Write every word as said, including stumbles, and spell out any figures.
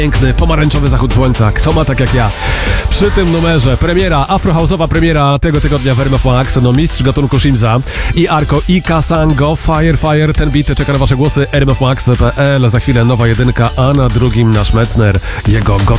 Piękny, pomarańczowy zachód słońca. Kto ma tak jak ja? Przy tym numerze premiera, afrohouse'owa premiera tego tygodnia w R M F Max, no mistrz gatunku Shimza i Arko i Kasango, Fire Fire, ten beat czeka na wasze głosy, R M F Max kropka p l. Za chwilę nowa jedynka, a na drugim nasz Metzner, jego gotowy.